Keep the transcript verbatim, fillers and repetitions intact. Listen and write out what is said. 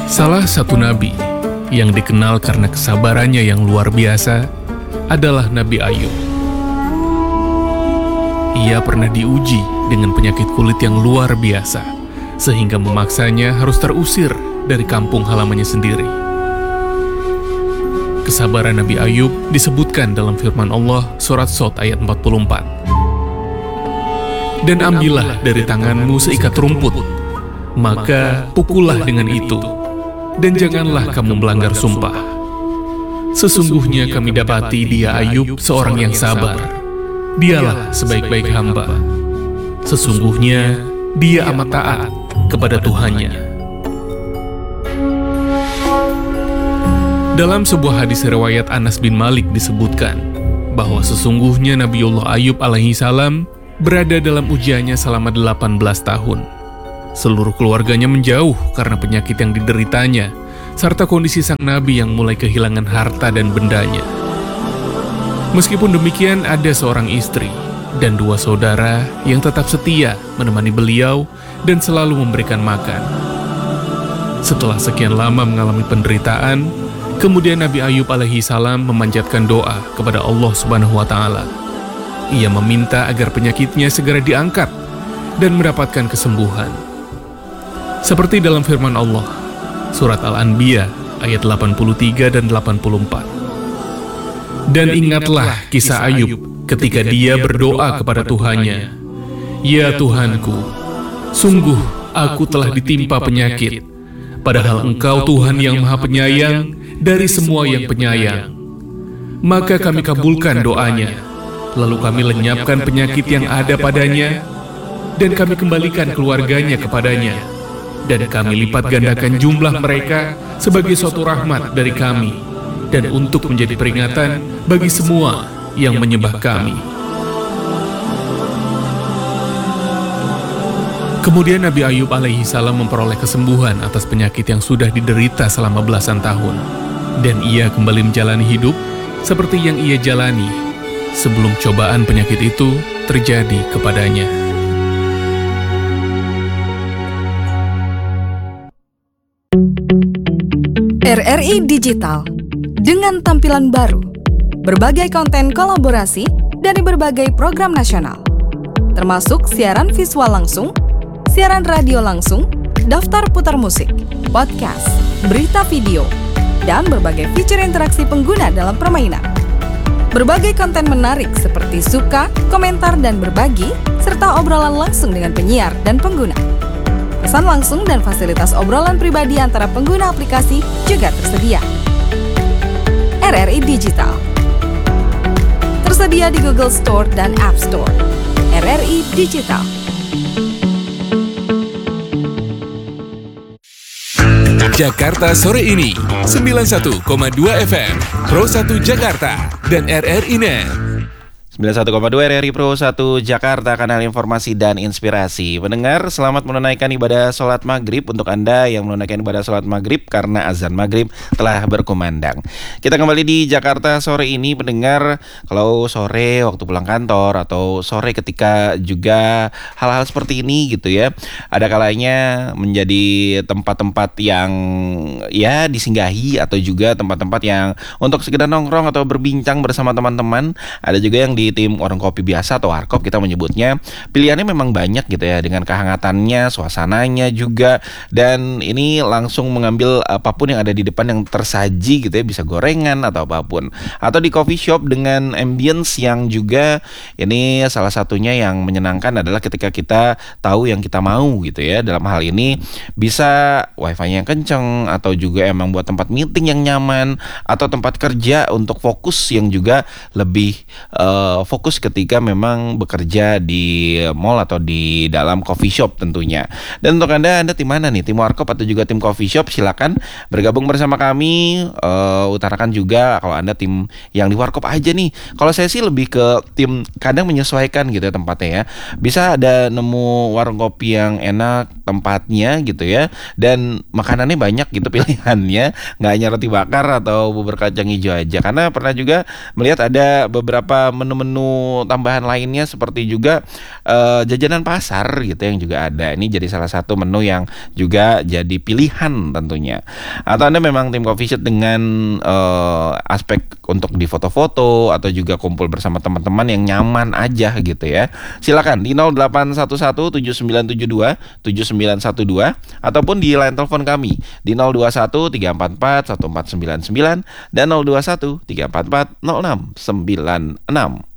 Salah satu nabi yang dikenal karena kesabarannya yang luar biasa adalah Nabi Ayub. Ia pernah diuji dengan penyakit kulit yang luar biasa, sehingga memaksanya harus terusir dari kampung halamannya sendiri. Kesabaran Nabi Ayub disebutkan dalam firman Allah surat Shad ayat empat puluh empat. Dan ambillah dari tanganmu seikat rumput, maka pukullah dengan itu, dan janganlah kamu melanggar sumpah. Sesungguhnya kami dapati dia Ayub seorang yang sabar. Dialah sebaik-baik hamba. Sesungguhnya dia amat taat kepada Tuhannya. Dalam sebuah hadis riwayat Anas bin Malik disebutkan bahwa sesungguhnya Nabiullah Ayub alaihi salam berada dalam ujiannya selama delapan belas tahun. Seluruh keluarganya menjauh karena penyakit yang dideritanya, serta kondisi sang nabi yang mulai kehilangan harta dan bendanya. Meskipun demikian, ada seorang istri dan dua saudara yang tetap setia menemani beliau dan selalu memberikan makan. Setelah sekian lama mengalami penderitaan, kemudian Nabi Ayub alaihi salam memanjatkan doa kepada Allah Subhanahu wa taala. Ia meminta agar penyakitnya segera diangkat dan mendapatkan kesembuhan. Seperti dalam firman Allah, surat Al-Anbiya ayat delapan puluh tiga dan delapan puluh empat. Dan ingatlah kisah Ayub ketika dia berdoa kepada Tuhannya, "Ya Tuhanku, sungguh aku telah ditimpa penyakit, padahal Engkau Tuhan yang Maha Penyayang dari semua yang penyayang." Maka kami kabulkan doanya, lalu kami lenyapkan penyakit yang ada padanya, dan kami kembalikan keluarganya kepadanya, dan kami lipat gandakan jumlah mereka sebagai suatu rahmat dari kami, dan untuk menjadi peringatan bagi semua yang menyembah kami. Kemudian Nabi Ayub alaihi salam memperoleh kesembuhan atas penyakit yang sudah diderita selama belasan tahun, dan ia kembali menjalani hidup seperti yang ia jalani sebelum cobaan penyakit itu terjadi kepadanya. R R I Digital dengan tampilan baru, berbagai konten kolaborasi dari berbagai program nasional, termasuk siaran visual langsung, siaran radio langsung, daftar putar musik, podcast, berita video, dan berbagai fitur interaksi pengguna dalam permainan. Berbagai konten menarik seperti suka, komentar, dan berbagi, serta obrolan langsung dengan penyiar dan pengguna. Pesan langsung dan fasilitas obrolan pribadi antara pengguna aplikasi juga tersedia. R R I Digital tersedia di Google Store dan App Store. R R I Digital. Jakarta sore ini sembilan puluh satu koma dua F M Pro satu Jakarta dan R R I Net. sembilan puluh satu koma dua R R I Pro satu Jakarta, kanal informasi dan inspirasi. Pendengar, selamat menunaikan ibadah sholat maghrib untuk Anda yang menunaikan ibadah sholat maghrib karena azan maghrib telah berkumandang. Kita kembali di Jakarta sore ini, pendengar. Kalau sore waktu pulang kantor atau sore ketika juga hal-hal seperti ini gitu ya, ada kalanya menjadi tempat-tempat yang ya disinggahi atau juga tempat-tempat yang untuk sekedar nongkrong atau berbincang bersama teman-teman. Ada juga yang di tim warung kopi biasa atau warkop kita menyebutnya. Pilihannya memang banyak gitu ya, dengan kehangatannya, suasananya juga, dan ini langsung mengambil apapun yang ada di depan yang tersaji gitu ya, bisa gorengan atau apapun. Atau di coffee shop dengan ambience yang juga ini salah satunya yang menyenangkan adalah ketika kita tahu yang kita mau gitu ya. Dalam hal ini bisa wifi-nya yang kenceng, atau juga emang buat tempat meeting yang nyaman, atau tempat kerja untuk fokus yang juga lebih uh, fokus ketika memang bekerja di mall atau di dalam coffee shop tentunya. Dan untuk Anda, Anda tim mana nih? Tim warkop atau juga tim coffee shop? Silakan bergabung bersama kami. Uh, utarakan juga kalau Anda tim yang di warkop aja nih. Kalau saya sih lebih ke tim kadang menyesuaikan gitu ya tempatnya ya. Bisa ada nemu warung kopi yang enak tempatnya gitu ya. Dan makanannya banyak gitu pilihannya, nggak hanya roti bakar atau bubur kacang hijau aja. Karena pernah juga melihat ada beberapa menu-menu tambahan lainnya seperti juga uh, jajanan pasar gitu yang juga ada. Ini jadi salah satu menu yang juga jadi pilihan tentunya. Atau Anda memang tim Coffee Shop dengan uh, aspek untuk di foto-foto atau juga kumpul bersama teman-teman yang nyaman aja gitu ya. Silakan di nol delapan satu satu tujuh sembilan tujuh dua tujuh sembilan satu dua ataupun di line telepon kami di nol dua satu tiga empat empat satu empat sembilan sembilan dan nol dua satu tiga empat empat nol enam sembilan enam.